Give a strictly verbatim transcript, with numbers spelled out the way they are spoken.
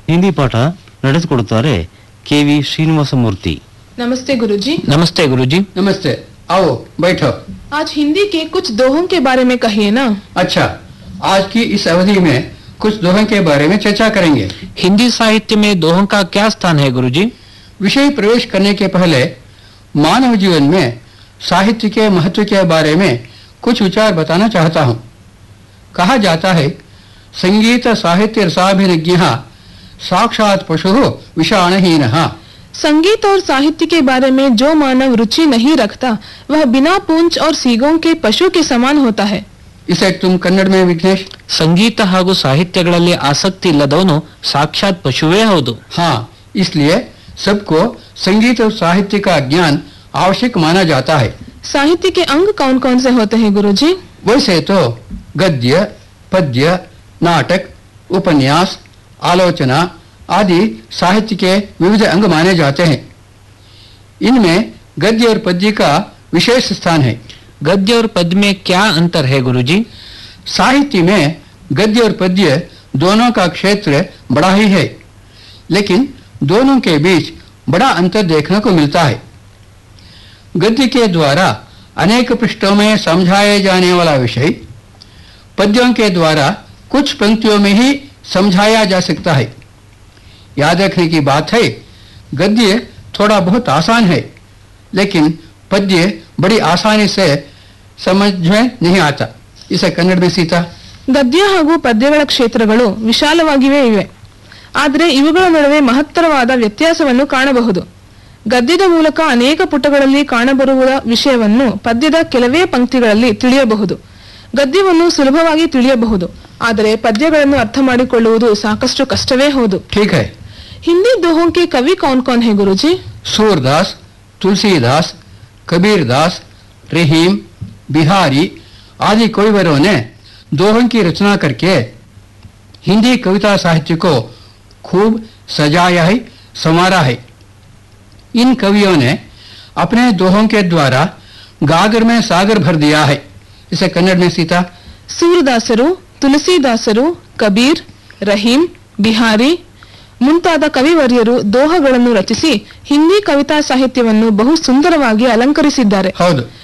ಹಿಂದಿ ಪಾಠ ನಡೆಸಿಕೊಡುತ್ತಾರೆ ಕೆವಿ ಶ್ರೀನಿವಾಸ ಮೂರ್ತಿ. नमस्ते गुरुजी। नमस्ते गुरुजी। नमस्ते, आओ बैठो। आज हिंदी के कुछ दोहों के बारे में कहिए ना। अच्छा, आज की इस अवधि में कुछ दोहों के बारे में चर्चा करेंगे। हिंदी साहित्य में दोहों का क्या स्थान है गुरुजी? विषय प्रवेश करने के पहले मानव जीवन में साहित्य के महत्व के बारे में कुछ विचार बताना चाहता हूँ। कहा जाता है, संगीत साहित्य रसाभिनज्ञः साक्षात पशु विषाणहीनः। संगीत और साहित्य के बारे में जो मानव रुचि नहीं रखता वह बिना पूंछ और सीगों के पशु के समान होता है। इसे तुम कन्नड़ में विघ्नेश? ಸಂಗೀತ ಹಾಗೂ ಸಾಹಿತ್ಯಗಳಲ್ಲಿ ಆಸಕ್ತಿ ಇಲ್ಲದವನು ಸಾಕ್ಷಾತ್ ಪಶುವೇ ಹೌದು. हाँ, इसलिए सबको संगीत और साहित्य का ज्ञान आवश्यक माना जाता है। साहित्य के अंग कौन कौन से होते हैं गुरुजी? वैसे तो गद्य, पद्य, नाटक, उपन्यास, आलोचना आदि साहित्य के विविध अंग माने जाते हैं। इनमें गद्य और पद्य का विशेष स्थान है। गद्य और पद्य में क्या अंतर है गुरुजी? साहित्य में गद्य और पद्य दोनों का क्षेत्र बड़ा ही है, लेकिन दोनों के बीच बड़ा अंतर देखने को मिलता है। गद्य के द्वारा अनेक पृष्ठों में समझाए जाने वाला विषय पद्यों के द्वारा कुछ पंक्तियों में ही समझाया जा सकता है। याद रखने की बात है, गद्य थोड़ा बहुत आसान है, लेकिन पद्य बड़ी आसानी से समझ में नहीं आता। इसे कन्नड़ में सीता? ಗದ್ಯ ಹಾಗೂ ಪದ್ಯಗಳ ಕ್ಷೇತ್ರಗಳು ವಿಶಾಲವಾಗಿವೆ ಇವೆ, ಆದರೆ ಇವುಗಳ ನಡುವೆ ಮಹತ್ತರವಾದ ವ್ಯತ್ಯಾಸವನ್ನು ಕಾಣಬಹುದು. ಗದ್ಯದ ಮೂಲಕ ಅನೇಕ ಪುಟಗಳಲ್ಲಿ ಕಾಣಬರುವ ವಿಷಯವನ್ನು ಪದ್ಯದ ಕೆಲವೇ ಪಂಕ್ತಿಗಳಲ್ಲಿ ತಿಳಿಯಬಹುದು. ಗದ್ಯವನ್ನು ಸುಲಭವಾಗಿ ತಿಳಿಯಬಹುದು, ಆದರೆ ಪದ್ಯಗಳನ್ನು ಅರ್ಥ ಮಾಡಿಕೊಳ್ಳುವುದು ಸಾಕಷ್ಟು ಕಷ್ಟವೇ ಹೌದು. ठीक है। हिंदी दोहों के कवि कौन कौन है गुरुजी? सूरदास, तुलसीदास, कबीरदास, रहीम, बिहारी आदि कविवरों ने दोहों की रचना करके हिंदी कविता साहित्य को खूब सजाया है, संवारा है। इन कवियों ने अपने दोहों के द्वारा गागर में सागर भर दिया है। इसे कन्नड़ में सीता? ಸೂರದಾಸರು, ತುಳಸಿದಾಸರು, ಕಬೀರ್, ರಹೀಂ, ಬಿಹಾರಿ ಮುಂತಾದ ಕವಿವರ್ಯರು ದೋಹಗಳನ್ನು ರಚಿಸಿ ಹಿಂದಿ ಕವಿತಾ ಸಾಹಿತ್ಯವನ್ನು ಬಹು ಸುಂದರವಾಗಿ ಅಲಂಕರಿಸಿದ್ದಾರೆ. ಹೌದು.